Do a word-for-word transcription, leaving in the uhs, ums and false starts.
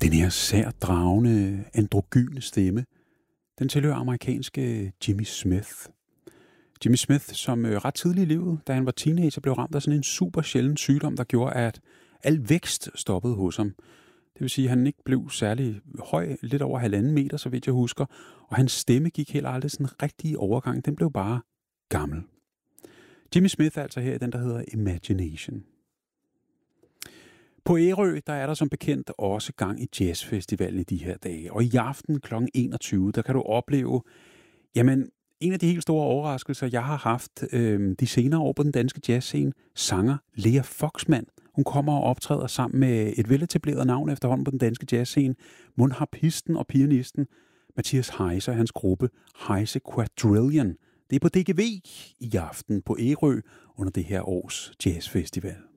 Den her sært dragende, androgyne stemme, den tilhører amerikanske Jimmy Smith. Jimmy Smith, som ret tidligt i livet, da han var teenager, blev ramt af sådan en super sjælden sygdom, der gjorde, at al vækst stoppede hos ham. Det vil sige, at han ikke blev særlig høj, lidt over halvanden meter, så vidt jeg husker, og hans stemme gik heller aldrig sådan en rigtig overgang. Den blev bare gammel. Jimmy Smith er altså her i den, der hedder Imagination. På Ærø, der er der som bekendt også gang i jazzfestivalen i de her dage. Og i aften klokken enogtyve, der kan du opleve, jamen, en af de helt store overraskelser, jeg har haft øh, de senere år på den danske jazzscene, sanger Lea Foxman. Hun kommer og optræder sammen med et veletableret navn efterhånden på den danske jazzscene, mundharpisten og pianisten Mathias Heise og hans gruppe Heise Quadrillion. Det er på D G V i aften på Ærø under det her års jazzfestival.